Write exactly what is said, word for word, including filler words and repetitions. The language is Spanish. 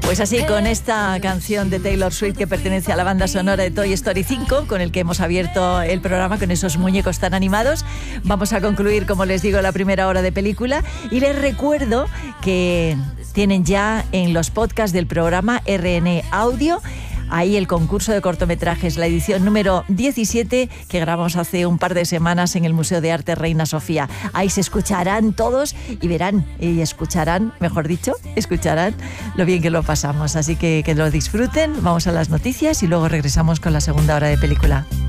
Pues así, con esta canción de Taylor Swift que pertenece a la banda sonora de Toy Story cinco, con el que hemos abierto el programa con esos muñecos tan animados, vamos a concluir, como les digo, la primera hora de película. Y les recuerdo que tienen ya en los podcasts del programa R N Audio ahí el concurso de cortometrajes, la edición número diecisiete que grabamos hace un par de semanas en el Museo de Arte Reina Sofía. Ahí se escucharán todos y verán, y escucharán, mejor dicho, escucharán lo bien que lo pasamos. Así que que lo disfruten, vamos a las noticias y luego regresamos con la segunda hora de película.